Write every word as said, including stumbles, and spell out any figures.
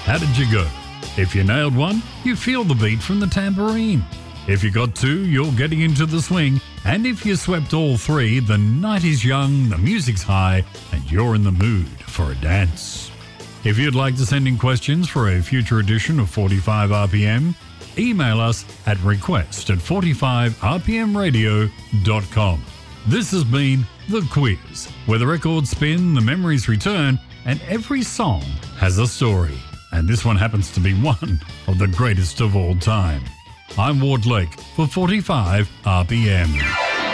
How did you go? If you nailed one, you feel the beat from the tambourine. If you got two, you're getting into the swing. And if you swept all three, the night is young, the music's high, and you're in the mood for a dance. If you'd like to send in questions for a future edition of forty-five R P M, email us at request at forty-five r p m radio dot com. This has been The Quiz, where the records spin, the memories return, and every song has a story. And this one happens to be one of the greatest of all time. I'm Ward Lake for forty-five R P M.